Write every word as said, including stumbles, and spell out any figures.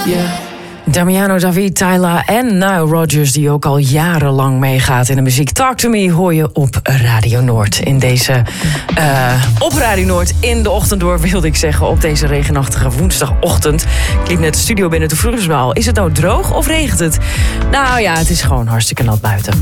Damiano David, Tyla en Nile Rodgers, die ook al jarenlang meegaat in de muziek. Talk to Me hoor je op Radio Noord. In deze, uh, op Radio Noord in de ochtend door, wilde ik zeggen, op deze regenachtige woensdagochtend. Ik liep net de studio binnen, toen vroeg ze me al, is het nou droog of regent het? Nou ja, het is gewoon hartstikke nat buiten.